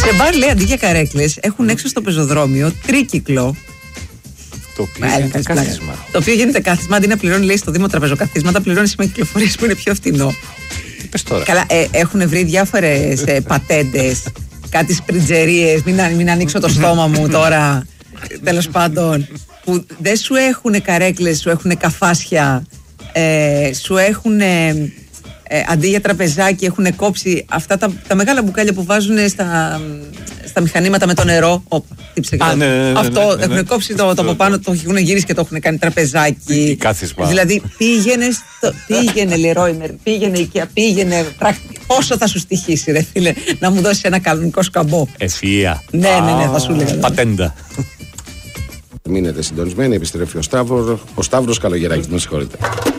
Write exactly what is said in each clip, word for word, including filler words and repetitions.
Σε μπαρ, λέει, αντί για καρέκλες έχουν έξω στο πεζοδρόμιο τρίκυκλο. Το οποίο γίνεται κάθισμα. Το οποίο γίνεται κάθισμα. Αντί να πληρώνει, λέει, στο Δήμο τραπεζοκαθίσματα, πληρώνει σήμερα κυκλοφορίες που είναι πιο φτηνό. Τι πες τώρα. Καλά, ε, έχουν βρει διάφορες ε, πατέντες, κάτι σπριτζερίες. Μην, μην ανοίξω το στόμα μου τώρα. Τέλος πάντων, που δεν σου έχουν καρέκλες, σου έχουν καφάσια, ε, σου έχουν. Ε, Ε, αντί για τραπεζάκι έχουν κόψει αυτά τα, τα μεγάλα μπουκάλια που βάζουν στα, στα μηχανήματα με το νερό. Όπα, τύψε και Α, ναι, ναι, ναι, αυτό ναι, ναι, έχουν ναι. κόψει το, το από πάνω, το έχουν γυρίσει και το έχουν κάνει τραπεζάκι. Κάθισμα. Δηλαδή πήγαινε, στο, πήγαινε Leroy, πήγαινε IKEA, πήγαινε. Πόσο θα σου στοιχήσει, ρε φίλε, να μου δώσει ένα κανονικό σκαμπό. Ευφυΐα. Ναι, ναι, ναι, θα σου λέγα. Πατέντα. Μείνετε συντονισμένοι, επιστρέφει ο Σταύρος, ο Σταύρος Καλογεράκης, με συγχωρείτε.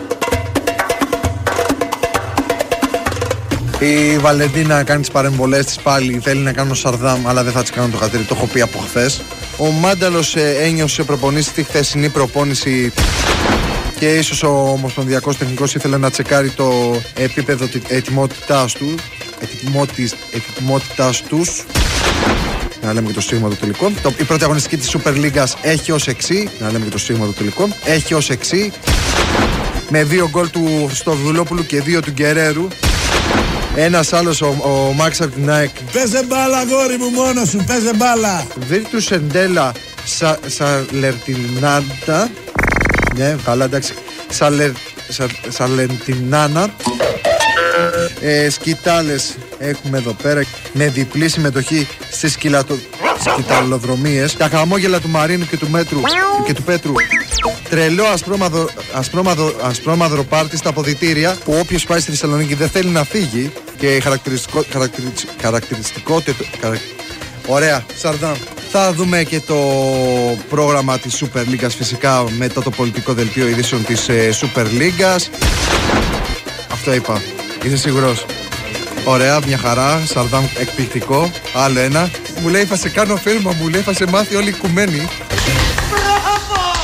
Η Βαλεντίνα κάνει τις παρεμβολές της πάλι, θέλει να κάνω Σαρδάμ, αλλά δεν θα τις κάνω το χατήρι, το έχω πει από χθες. Ο Μάνταλος ε, ένιωσε προπονήσει τη χθεσινή προπόνηση και ίσως ο ομοσπονδιακός τεχνικός ήθελε να τσεκάρει το επίπεδο ετοιμότητάς του, ετοιμότητας, ετοιμότητάς τους. Να λέμε και το στίγμα του τελικό. Το, η πρώτη αγωνιστική της Super League έχει ως εξή, να λέμε και το στίγμα του τελικό, έχει ως εξή, με δύο γκολ του Χριστοδουλόπουλου και δύο του Γκερέρου. Ένας άλλος, ο, ο Μάξ από την ΑΕΚ. Παίζε μπάλα, αγόρι μου, μόνος σου, παίζε μπάλα. Βίρτου Σεντέλα σα, Σαλερτινάντα. Ναι, καλά, εντάξει. Σαλερ, σα, Σαλερτινάνα. Ε, σκητάλες έχουμε εδώ πέρα με διπλή συμμετοχή στις σκυλατο... σκηταλοδρομίες. Τα χαμόγελα του Μαρίνου και του, μέτρου, και του Πέτρου. Τρελό ασπρόμαυρο, ασπρόμαυρο, ασπρόμαυρο πάρτι στα αποδυτήρια που όποιος πάει στη Θεσσαλονίκη δεν θέλει να φύγει. Και η χαρακτηριστικό, χαρακτηριστικό, χαρακτηριστικότητα. Χαρακ... Ωραία, Σαρδάμ. Θα δούμε και το πρόγραμμα της Super League φυσικά μετά το πολιτικό δελτίο ειδήσεων της ε, Super League. Αυτό είπα. Είσαι σίγουρος? Ωραία, μια χαρά. Σαρδάμ εκπληκτικό. Άλλο ένα. Μου λέει θα σε κάνω φέρμα, μου λέει θα σε μάθει όλη η κουμένη.